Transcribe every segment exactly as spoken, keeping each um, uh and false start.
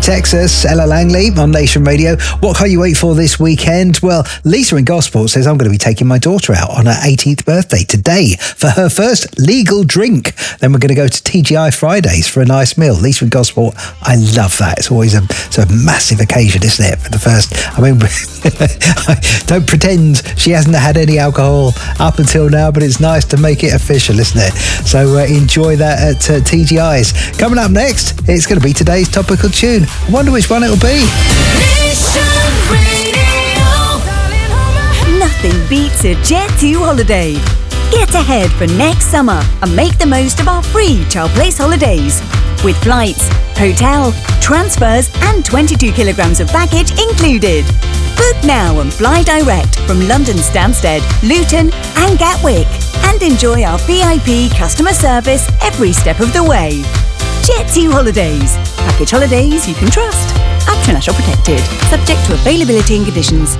Texas, Ella Langley on Nation Radio. What can't you wait for this weekend? Well, Lisa in Gosport says, I'm going to be taking my daughter out on her eighteenth birthday today for her first legal drink. Then we're going to go to T G I Fridays for a nice meal. Lisa in Gosport, I love that. It's always a, it's a massive occasion, isn't it? For the first, I mean, don't pretend she hasn't had any alcohol up until now, but it's nice to make it official, isn't it? So uh, enjoy that at uh, T G I's. Coming up next, it's going to be today's topical tune. I wonder which one it'll be. Nothing beats a Jet two holiday. Get ahead for next summer and make the most of our free Child Place holidays. With flights, hotel, transfers and twenty-two kilograms of baggage included. Book now and fly direct from London Stansted, Luton and Gatwick. And enjoy our V I P customer service every step of the way. Jet two Holidays. Package holidays you can trust. Up to national protected. Subject to availability and conditions.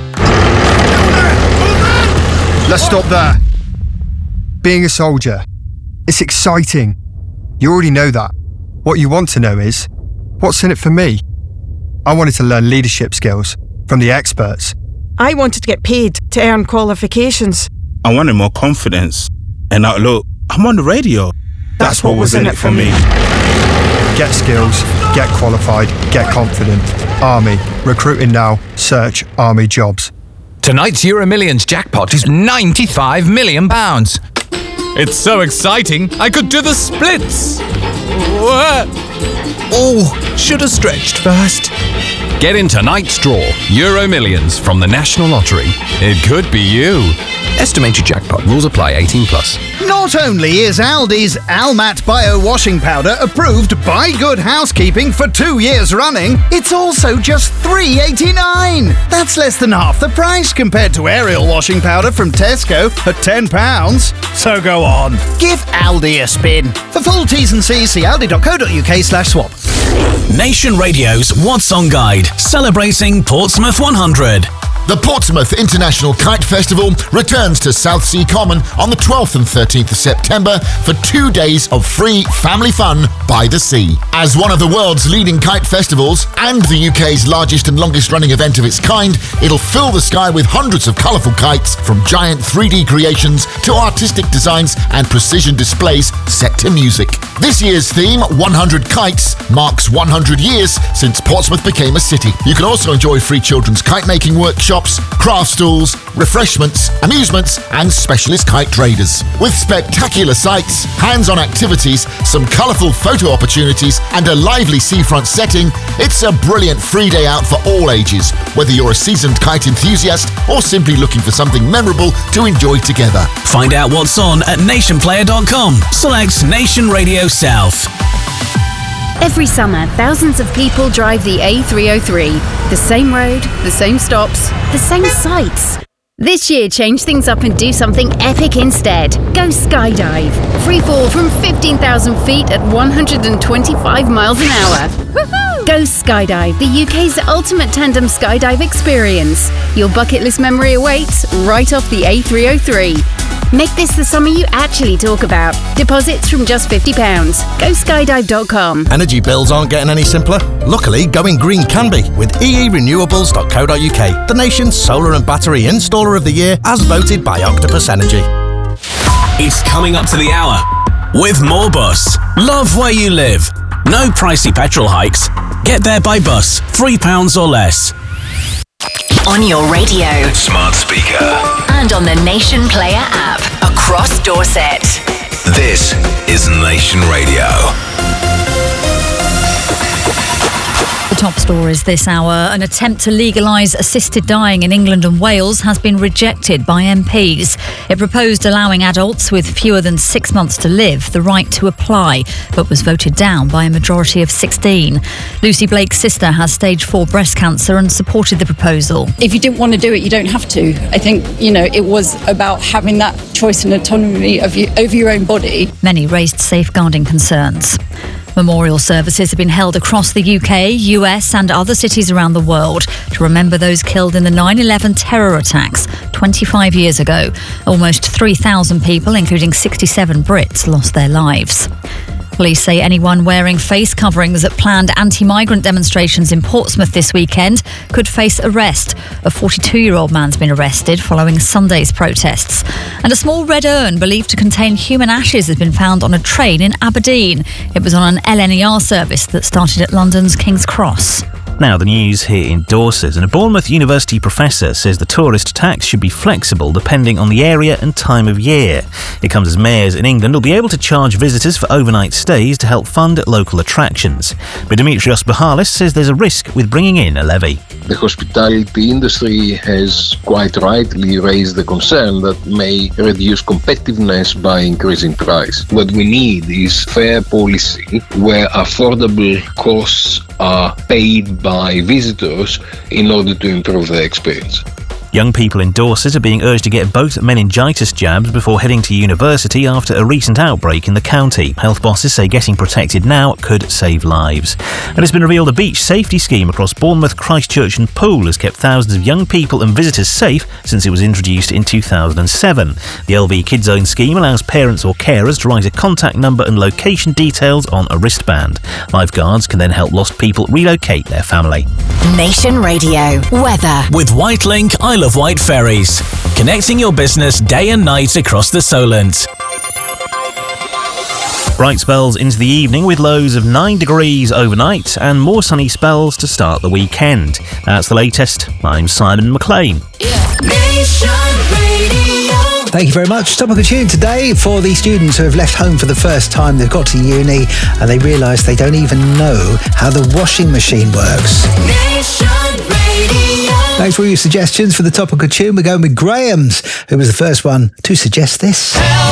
Let's stop there. Being a soldier, it's exciting. You already know that. What you want to know is, what's in it for me? I wanted to learn leadership skills from the experts. I wanted to get paid to earn qualifications. I wanted more confidence. And now look, I'm on the radio. That's, That's what, what was in it for me. Get skills, get qualified, get confident. Army. Recruiting now. Search Army jobs. Tonight's Euro Millions jackpot is ninety-five million pounds. It's so exciting, I could do the splits. Oh, should have stretched first. Get in tonight's draw, Euro Millions from the National Lottery. It could be you. Estimated jackpot. Rules apply. eighteen plus. Not only is Aldi's Almat Bio Washing Powder approved by Good Housekeeping for two years running, it's also just three pounds eighty-nine. That's less than half the price compared to Ariel Washing Powder from Tesco at ten pounds. So go on, give Aldi a spin. For full T's and C's, see aldi.co.uk slash swap. Nation Radio's What's On Guide, celebrating Portsmouth one hundred. The Portsmouth International Kite Festival returns to Southsea Common on the twelfth and thirteenth of September for two days of free family fun by the sea. As one of the world's leading kite festivals and the U K's largest and longest running event of its kind, it'll fill the sky with hundreds of colourful kites, from giant three D creations to artistic designs and precision displays set to music. This year's theme, one hundred Kites, marks one hundred years since Portsmouth became a city. You can also enjoy free children's kite making workshops, craft stalls, refreshments, amusements and specialist kite traders. With spectacular sights, hands-on activities, some colourful photo opportunities and a lively seafront setting, it's a brilliant free day out for all ages, whether you're a seasoned kite enthusiast or simply looking for something memorable to enjoy together. Find out what's on at nation player dot com. Select Nation Radio South. Every summer, thousands of people drive the A three oh three. The same road, the same stops, the same sights. This year, change things up and do something epic instead. Go skydive. Free fall from fifteen thousand feet at one hundred twenty-five miles an hour. Woohoo! Go skydive, the U K's ultimate tandem skydive experience. Your bucket list memory awaits right off the A three oh three. Make this the summer you actually talk about. Deposits from just fifty pounds. Go skydive dot com. Energy bills aren't getting any simpler. Luckily, going green can be with e e renewables dot co dot u k, the nation's solar and battery installer of the year as voted by Octopus Energy. It's coming up to the hour with More Bus. Love where you live. No pricey petrol hikes. Get there by bus, three pounds or less. On your radio, smart speaker, and on the Nation Player app across Dorset. This is Nation Radio. The top stories this hour. An attempt to legalise assisted dying in England and Wales has been rejected by M Ps. It proposed allowing adults with fewer than six months to live the right to apply, but was voted down by a majority of sixteen. Lucy Blake's sister has stage four breast cancer and supported the proposal. If you didn't want to do it, you don't have to. I think, you know, it was about having that choice and autonomy of you, over your own body. Many raised safeguarding concerns. Memorial services have been held across the U K, U S and other cities around the world to remember those killed in the nine eleven terror attacks twenty-five years ago. Almost three thousand people, including sixty-seven Brits, lost their lives. Police say anyone wearing face coverings at planned anti-migrant demonstrations in Portsmouth this weekend could face arrest. A forty-two-year-old man's been arrested following Sunday's protests. And a small red urn believed to contain human ashes has been found on a train in Aberdeen. It was on an L N E R service that started at London's King's Cross. Now the news here in Dorset, and a Bournemouth University professor says the tourist tax should be flexible depending on the area and time of year. It comes as mayors in England will be able to charge visitors for overnight stays to help fund local attractions. But Dimitrios Bahalis says there's a risk with bringing in a levy. The hospitality industry has quite rightly raised the concern that may reduce competitiveness by increasing price. What we need is fair policy where affordable costs are paid by visitors in order to improve their experience. Young people in Dorset are being urged to get both meningitis jabs before heading to university after a recent outbreak in the county. Health bosses say getting protected now could save lives. And it's been revealed a beach safety scheme across Bournemouth, Christchurch and Poole has kept thousands of young people and visitors safe since it was introduced in two thousand seven. The L V Kids Zone scheme allows parents or carers to write a contact number and location details on a wristband. Lifeguards can then help lost people relocate their family. Nation Radio weather with Whitelink I Love White Ferries, connecting your business day and night across the Solent. Bright spells into the evening with lows of nine degrees overnight and more sunny spells to start the weekend. That's the latest. I'm Simon McLean. Nation Radio. Thank you very much. Topical tune today for the students who have left home for the first time. They've got to uni and they realise they don't even know how the washing machine works. Nation Radio. Thanks for all your suggestions for the topical tune. We're going with Graham's, who was the first one to suggest this.